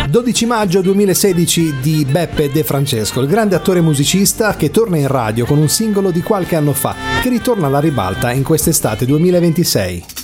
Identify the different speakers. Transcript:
Speaker 1: 12 maggio 2016 di Beppe De Francesco, il grande attore musicista che torna in radio con un singolo di qualche anno fa, che ritorna alla ribalta in quest'estate 2026.